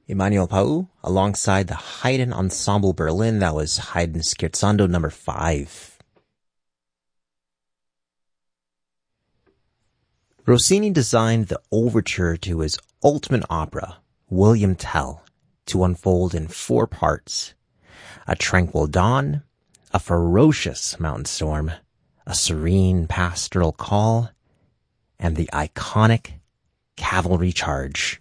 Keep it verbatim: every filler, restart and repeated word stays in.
Emanuel Pau, alongside the Haydn Ensemble Berlin. That was Haydn Scherzando number five. Rossini designed the overture to his ultimate opera, William Tell, to unfold in four parts: a tranquil dawn, a ferocious mountain storm, a serene pastoral call, and the iconic cavalry charge.